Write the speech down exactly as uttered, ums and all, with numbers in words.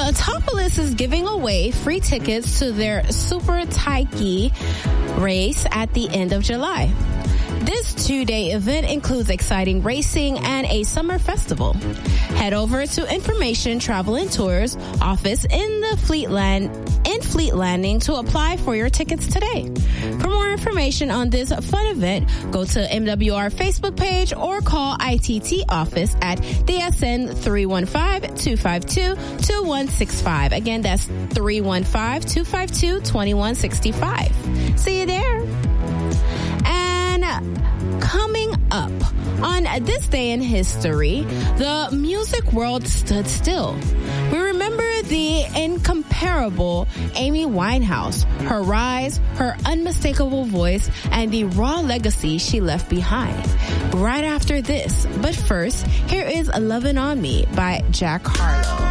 The Topolis is giving away free tickets to their Super Taiki race at the end of July. This two-day event includes exciting racing and a summer festival. Head over to Information Travel and Tours office in the Fleet Land in Fleet Landing to apply for your tickets today. For more information on this fun event, go to M W R Facebook page or call I T T office at D S N three one five, two five two, two one six five. Again, that's three one five, two five two, two one six five. See you there. Coming up, on this day in history, the music world stood still. We remember the incomparable Amy Winehouse, her rise, her unmistakable voice, and the raw legacy she left behind. Right after this, but first, here is Lovin' on Me by Jack Harlow.